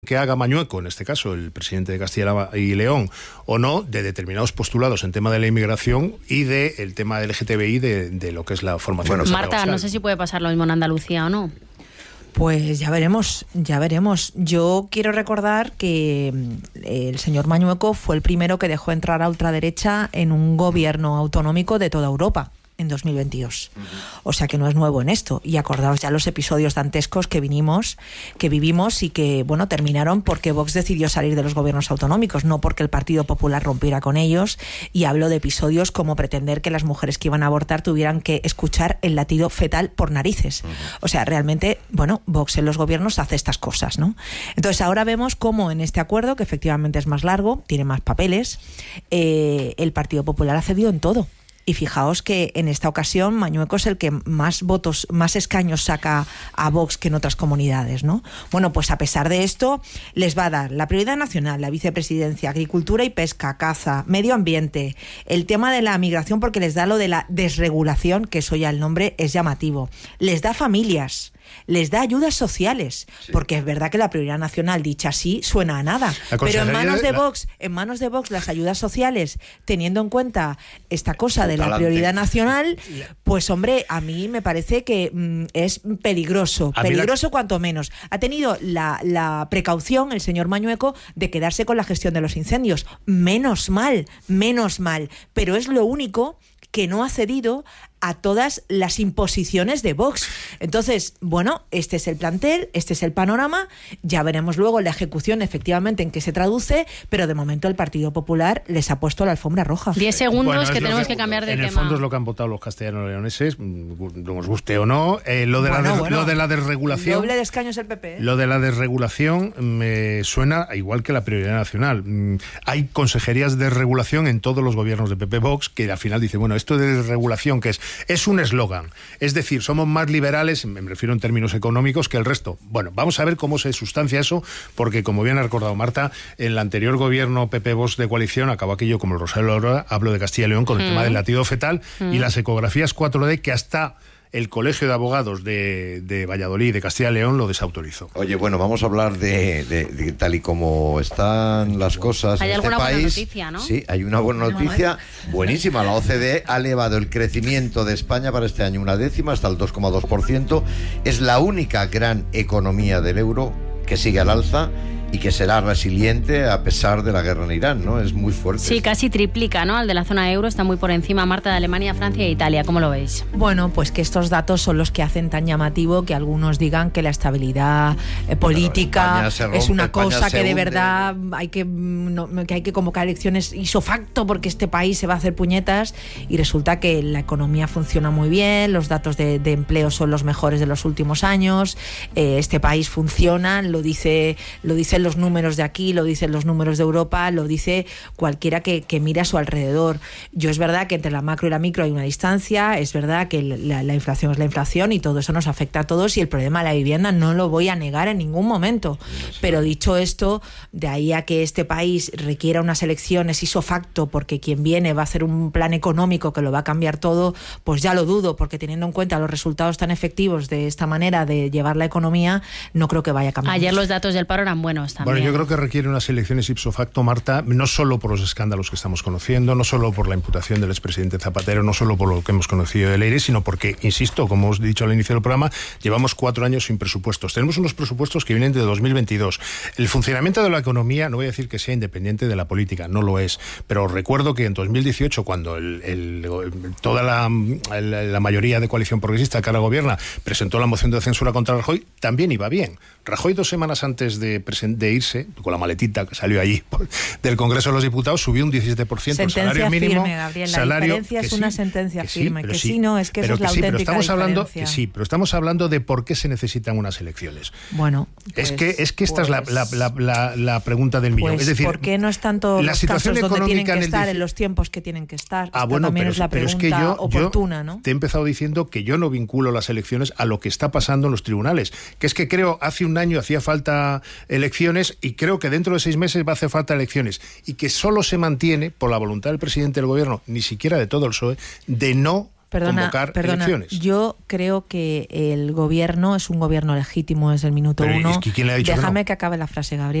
que haga Mañueco, en este caso el presidente de Castilla y León, o no, de determinados postulados en tema de la inmigración y del tema LGTBI de lo que es la formación. Bueno, Marta, no sé si puede pasar lo mismo en Andalucía o no. Pues ya veremos. Yo quiero recordar que el señor Mañueco fue el primero que dejó entrar a ultraderecha en un gobierno autonómico de toda Europa en 2022. O sea que no es nuevo en esto. Y acordaos ya los episodios dantescos que vivimos y que, bueno, terminaron porque Vox decidió salir de los gobiernos autonómicos, no porque el Partido Popular rompiera con ellos. Y hablo de episodios como pretender que las mujeres que iban a abortar tuvieran que escuchar el latido fetal por narices. O sea, realmente, bueno, Vox en los gobiernos hace estas cosas, ¿no? Entonces ahora vemos cómo en este acuerdo, que efectivamente es más largo, tiene más papeles, el Partido Popular ha cedido en todo. Y fijaos que en esta ocasión Mañueco es el que más votos, más escaños saca a Vox que en otras comunidades, ¿no? Bueno, pues a pesar de esto, les va a dar la prioridad nacional, la vicepresidencia, agricultura y pesca, caza, medio ambiente, el tema de la migración, porque les da lo de la desregulación, que eso ya el nombre es llamativo. Les da familias, les da ayudas sociales, porque es verdad que la prioridad nacional, dicha así, suena a nada. Pero en manos de Vox, las ayudas sociales, teniendo en cuenta esta cosa de la prioridad nacional, pues hombre, a mí me parece que es peligroso cuanto menos. Ha tenido la precaución el señor Mañueco de quedarse con la gestión de los incendios. Menos mal, pero es lo único que no ha cedido a todas las imposiciones de Vox. Entonces, bueno, este es el plantel, este es el panorama, ya veremos luego la ejecución efectivamente en qué se traduce, pero de momento el Partido Popular les ha puesto la alfombra roja. 10 segundos que tenemos que cambiar de tema. En el fondo es lo que han votado los castellano-leoneses, nos guste o no, lo de la desregulación. Doble de escaños el PP. Lo de la desregulación me suena igual que la prioridad nacional. Hay consejerías de regulación en todos los gobiernos de PP-Vox que al final dicen, bueno, esto de desregulación, que es un eslogan. Es decir, somos más liberales, me refiero en términos económicos, que el resto. Bueno, vamos a ver cómo se sustancia eso, porque como bien ha recordado Marta, en el anterior gobierno PP-Vox de coalición acabó aquello como el Rosario de la Aurora, hablo de Castilla y León, con el tema del latido fetal y las ecografías 4D, que hasta el Colegio de Abogados de Valladolid y de Castilla y León lo desautorizó. Oye, bueno, vamos a hablar de tal y como están las cosas en este país. Hay alguna buena noticia, ¿no? Sí, hay una buena noticia, buenísima. La OCDE ha elevado el crecimiento de España para este año 1/10 hasta el 2,2%. Es la única gran economía del euro que sigue al alza y que será resiliente a pesar de la guerra en Irán, ¿no? Es muy fuerte. Sí, casi triplica, ¿no? Al de la zona euro, está muy por encima, Marta, de Alemania, Francia e Italia. ¿Cómo lo veis? Bueno, pues que estos datos son los que hacen tan llamativo que algunos digan que la estabilidad política es una cosa que de verdad hay que convocar elecciones ipso facto porque este país se va a hacer puñetas, y resulta que la economía funciona muy bien, los datos de empleo son los mejores de los últimos años, este país funciona, lo dicen los números de aquí, lo dicen los números de Europa, lo dice cualquiera que mire a su alrededor. Es verdad que entre la macro y la micro hay una distancia, es verdad que la inflación es la inflación y todo eso nos afecta a todos, y el problema de la vivienda no lo voy a negar en ningún momento. Pero dicho esto, de ahí a que este país requiera unas elecciones ipso facto porque quien viene va a hacer un plan económico que lo va a cambiar todo, pues ya lo dudo, porque teniendo en cuenta los resultados tan efectivos de esta manera de llevar la economía, no creo que vaya a cambiar. Ayer los datos del paro eran buenos también. Bueno, yo creo que requiere unas elecciones ipso facto, Marta, no solo por los escándalos que estamos conociendo, no solo por la imputación del expresidente Zapatero, no solo por lo que hemos conocido del ERE, sino porque, insisto, como os he dicho al inicio del programa, llevamos 4 años sin presupuestos. Tenemos unos presupuestos que vienen de 2022. El funcionamiento de la economía, no voy a decir que sea independiente de la política, no lo es, pero recuerdo que en 2018, cuando toda la mayoría de coalición progresista que ahora gobierna presentó la moción de censura contra Rajoy, también iba bien. Rajoy 2 semanas antes de irse, con la maletita que salió allí del Congreso de los Diputados, subió un 17% el salario mínimo. Firme, Gabriel, la diferencia es una sentencia firme, que sí, no, es que eso es la auténtica diferencia. Pero estamos hablando de por qué se necesitan unas elecciones. Bueno, pues, es que esta es la pregunta del millón. Pues, es decir, ¿por qué no están todos los casos donde tienen que estar en los tiempos que tienen que estar? También es la pregunta oportuna, ¿no? Te he empezado diciendo que yo no vinculo las elecciones a lo que está pasando en los tribunales, que es que creo hace un año hacía falta elecciones y creo que dentro de 6 meses va a hacer falta elecciones, y que solo se mantiene por la voluntad del presidente del gobierno, ni siquiera de todo el PSOE, de no convocar elecciones. Yo creo que el gobierno es un gobierno legítimo desde el minuto 1. ¿Quién le ha dicho Déjame que acabe la frase, Gabriel.